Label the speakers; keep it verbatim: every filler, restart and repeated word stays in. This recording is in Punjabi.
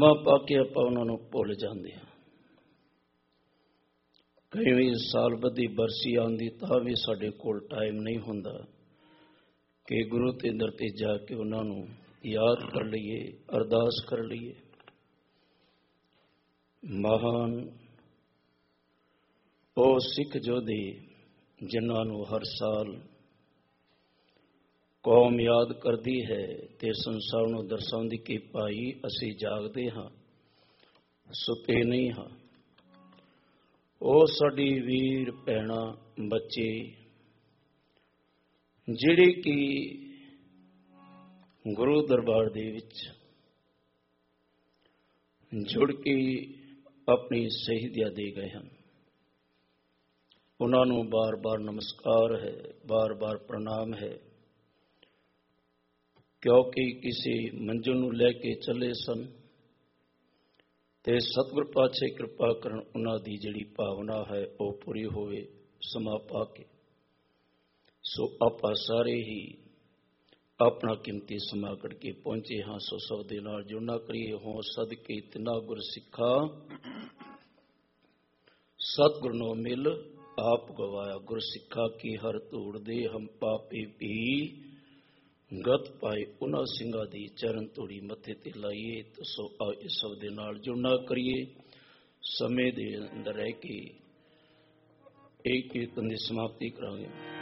Speaker 1: ਮਾਂ ਪਾ ਕੇ ਆਪਾਂ ਉਹਨਾਂ ਨੂੰ ਭੁੱਲ ਜਾਂਦੇ ਹਾਂ। ਕਈ ਵੀ ਸਾਲ ਬੱਧੀ ਬਰਸੀ ਆਉਂਦੀ ਤਾਂ ਵੀ ਸਾਡੇ ਕੋਲ ਟਾਈਮ ਨਹੀਂ ਹੁੰਦਾ ਕਿ ਗੁਰੂ ਦੇ ਦਰ ਤੇ ਜਾ ਕੇ ਉਹਨਾਂ ਨੂੰ ਯਾਦ ਕਰ ਲਈਏ, ਅਰਦਾਸ ਕਰ ਲਈਏ। ਮਹਾਨ ਉਹ ਸਿੱਖ ਯੋਧੇ ਜਿਨ੍ਹਾਂ ਨੂੰ ਹਰ ਸਾਲ ਕੌਮ ਯਾਦ ਕਰਦੀ ਹੈ ਤੇ ਸੰਸਾਰ ਨੂੰ ਦਰਸਾਉਂਦੀ ਕਿ ਭਾਈ ਅਸੀਂ ਜਾਗਦੇ ਹਾਂ, ਸੁੱਤੇ ਨਹੀਂ ਹਾਂ। ਉਹ ਸਾਡੀ ਵੀਰ ਭੈਣਾਂ, ਬੱਚੇ ਜਿਹੜੇ ਕਿ ਗੁਰੂ ਦਰਬਾਰ ਦੇ ਵਿੱਚ ਜੁੜ ਕੇ ਆਪਣੀ ਸ਼ਹੀਦੀਆਂ ਦੇ ਗਏ ਹਨ, ਉਹਨਾਂ ਨੂੰ ਬਾਰ-ਬਾਰ ਨਮਸਕਾਰ ਹੈ, ਬਾਰ-ਬਾਰ ਪ੍ਰਣਾਮ ਹੈ, ਕਿਉਂਕਿ ਕਿਸੇ ਮੰਜ਼ਿਲ ਨੂੰ ਲੈ ਕੇ ਚੱਲੇ ਸਨ ਤੇ ਸਤਿਗੁਰ ਪਾਤਸ਼ਾਹ ਕਿਰਪਾ ਕਰਨ ਉਹਨਾਂ ਦੀ ਜਿਹੜੀ ਭਾਵਨਾ ਹੈ ਉਹ ਪੂਰੀ ਹੋਵੇ ਸਮਾਂ ਪਾ ਕੇ। ਸੋ ਆਪਾਂ ਸਾਰੇ ਹੀ ਆਪਣਾ ਕੀਮਤੀ ਸਮਾਂ ਕੱਢ ਕੇ ਪਹੁੰਚੇ ਹਾਂ। ਸੋ ਸਭ ਦੇ ਨਾਲ ਜੁੜਨਾ ਕਰੀਏ। ਹੋ ਸਦਕੇ ਤਿਨਾ ਗੁਰ ਸਿੱਖਾ, ਸਤਿਗੁਰ ਨੂੰ ਮਿਲ ਆਪ ਗਵਾਇਆ। ਗੁਰ ਸਿੱਖਾ ਕੀ ਹਰ ਧੂੜ ਦੇ ਹਮ ਪਾਪੀ ਵੀ, ਗਤ ਪਾਏ ਉਹਨਾਂ ਸਿੰਘਾਂ ਦੀ ਚਰਨ ਧੂੜੀ ਮੱਥੇ ਤੇ ਲਾਈਏ। ਤੇ ਸੋ ਆਓ ਇਸ ਸਭ ਦੇ ਨਾਲ ਜੁੜਨਾ ਕਰੀਏ। ਸਮੇਂ ਦੇ ਅੰਦਰ ਰਹਿ ਕੇ ਇਹ ਕੀਰਤਨ ਦੀ ਸਮਾਪਤੀ ਕਰਾਂਗੇ।